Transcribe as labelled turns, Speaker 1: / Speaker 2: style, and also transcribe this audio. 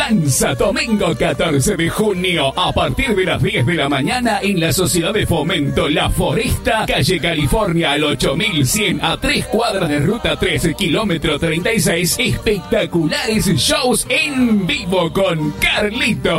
Speaker 1: Danza, domingo 14 de junio, a partir de las 10 de la mañana en la Sociedad de Fomento La Foresta, calle California al 8100, a 3 cuadras de ruta 13, kilómetro 36. Espectaculares shows en vivo con Carlitos